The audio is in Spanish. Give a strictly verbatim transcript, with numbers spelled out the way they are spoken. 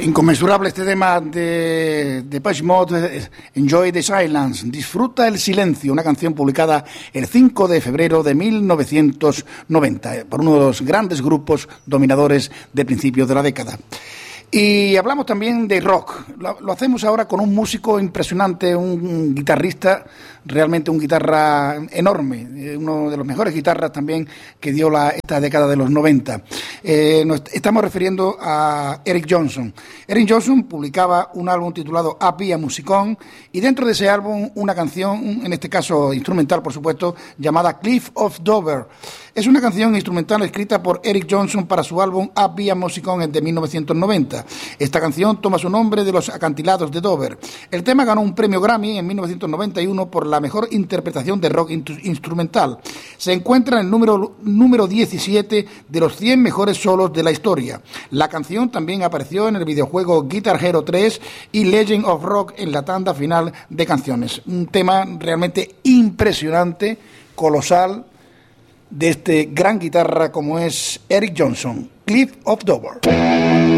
Inconmensurable este tema de Depeche Mode, Enjoy the Silence, Disfruta el silencio, una canción publicada el cinco de febrero de mil novecientos noventa por uno de los grandes grupos dominadores de principios de la década. Y hablamos también de rock. Lo, lo hacemos ahora con un músico impresionante, un guitarrista, realmente un guitarra enorme, uno de los mejores guitarras también que dio la, esta década de los noventa. Eh, nos estamos refiriendo a Eric Johnson. Eric Johnson publicaba un álbum titulado Happy a Musicón y dentro de ese álbum una canción, en este caso instrumental por supuesto, llamada Cliff of Dover. Es una canción instrumental escrita por Eric Johnson para su álbum Happy a Musicón de mil novecientos noventa. Esta canción toma su nombre de los acantilados de Dover. El tema ganó un premio Grammy en mil novecientos noventa y uno por la mejor interpretación de rock instrumental. Se encuentra en el número, número diecisiete de los cien mejores solos de la historia. La canción también apareció en el videojuego Guitar Hero tres y Legend of Rock en la tanda final de canciones. Un tema realmente impresionante, colosal, de este gran guitarra como es Eric Johnson, Cliff of Dover.